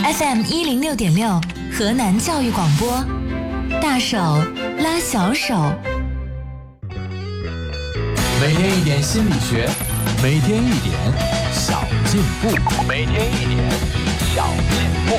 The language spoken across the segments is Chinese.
FM106.6河南教育广播，大手拉小手。 每天一点心理学，每天一点小进步，每天一点小进步。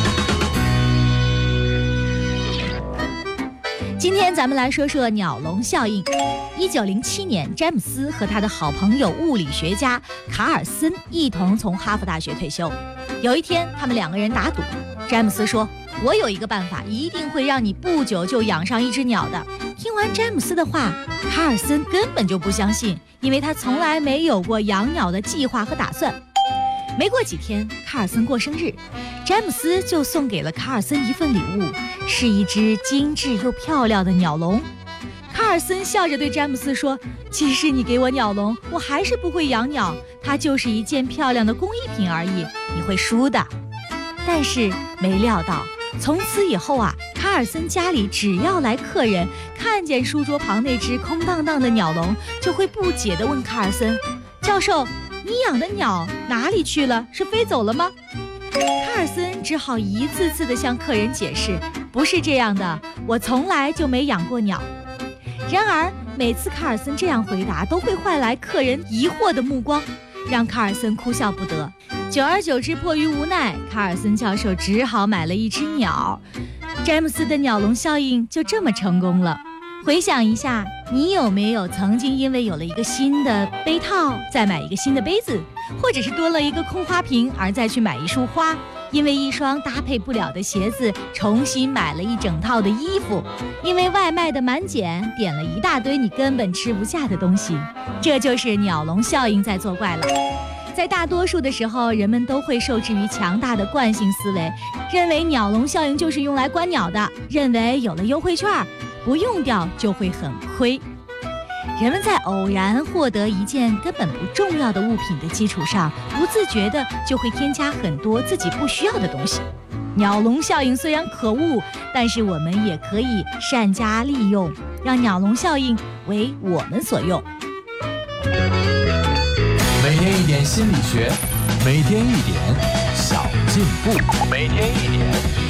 今天咱们来说说鸟笼效应。1907年，詹姆斯和他的好朋友物理学家卡尔森一同从哈佛大学退休。有一天，他们两个人打赌。詹姆斯说：“我有一个办法，一定会让你不久就养上一只鸟的。”听完詹姆斯的话，卡尔森根本就不相信，因为他从来没有过养鸟的计划和打算。没过几天，卡尔森过生日，詹姆斯就送给了卡尔森一份礼物，是一只精致又漂亮的鸟笼。卡尔森笑着对詹姆斯说：“即使你给我鸟笼，我还是不会养鸟，它就是一件漂亮的工艺品而已，你会输的。”但是没料到，从此以后啊，卡尔森家里只要来客人，看见书桌旁那只空荡荡的鸟笼，就会不解地问卡尔森：“教授，你养的鸟哪里去了？是飞走了吗？”卡尔森只好一次次地向客人解释：“不是这样的，我从来就没养过鸟。”然而每次卡尔森这样回答，都会换来客人疑惑的目光，让卡尔森哭笑不得。久而久之，迫于无奈，卡尔森教授只好买了一只鸟。詹姆斯的鸟笼效应就这么成功了。回想一下，你有没有曾经因为有了一个新的杯套，再买一个新的杯子，或者是多了一个空花瓶而再去买一束花，因为一双搭配不了的鞋子重新买了一整套的衣服，因为外卖的满减点了一大堆你根本吃不下的东西？这就是鸟笼效应在作怪了。在大多数的时候，人们都会受制于强大的惯性思维，认为鸟笼效应就是用来观鸟的，认为有了优惠券不用掉就会很亏。人们在偶然获得一件根本不重要的物品的基础上，不自觉的就会添加很多自己不需要的东西。鸟笼效应虽然可恶，但是我们也可以善加利用，让鸟笼效应为我们所用。 每天一点心理学，每天一点小进步，每天一点